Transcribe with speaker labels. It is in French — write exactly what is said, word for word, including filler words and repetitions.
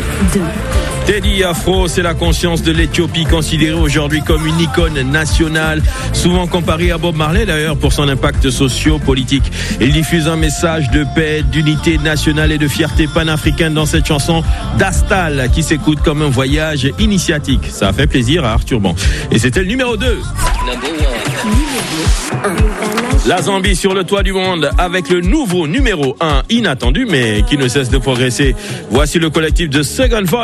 Speaker 1: deux.
Speaker 2: Teddy Afro, c'est la conscience de l'Éthiopie, considérée aujourd'hui comme une icône nationale, souvent comparée à Bob Marley d'ailleurs pour son impact socio-politique. Il diffuse un message de paix, d'unité nationale et de fierté panafricaine dans cette chanson d'Astal qui s'écoute comme un voyage initiatique. Ça a fait plaisir à Arthur Ban. Et c'était le numéro deux. La Zambie sur le toit du monde avec le nouveau numéro un inattendu mais qui ne cesse de progresser. Voici le collectif de Second Voice.